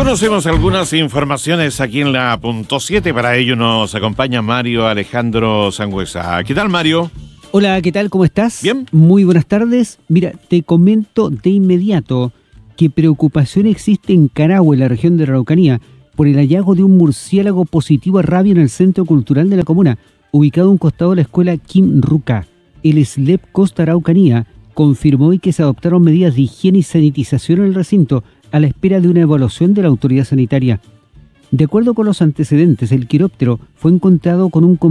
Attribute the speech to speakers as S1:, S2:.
S1: Conocemos algunas informaciones aquí en la punto 7. Para ello nos acompaña Mario Alejandro Sangüesa. ¿Qué tal, Mario?
S2: Hola, ¿qué tal? ¿Cómo estás?
S1: Bien.
S2: Muy buenas tardes. Mira, te comento de inmediato que preocupación existe en Carahue, en la región de Araucanía, por el hallazgo de un murciélago positivo a rabia en el centro cultural de la comuna, ubicado a un costado de la escuela Kim Ruca. El SLEP Costa Araucanía confirmó hoy que se adoptaron medidas de higiene y sanitización en el recinto a la espera de una evaluación de la autoridad sanitaria. De acuerdo con los antecedentes, el quiróptero fue encontrado con un